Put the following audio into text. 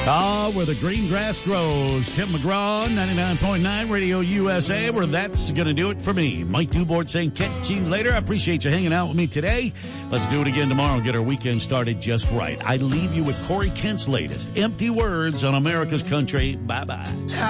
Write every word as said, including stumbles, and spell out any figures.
Ah, where the green grass grows. Tim McGraw, ninety-nine point nine Radio U S A, where that's going to do it for me. Mike Dubort saying catch you later. I appreciate you hanging out with me today. Let's do it again tomorrow and get our weekend started just right. I leave you with Corey Kent's latest, Empty Words on America's Country. Bye-bye.